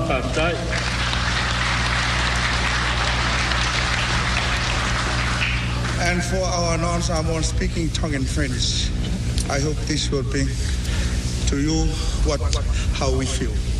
phạm trái. And for our non-Samoan speaking Tongan friends, I hope this will bring to you how we feel.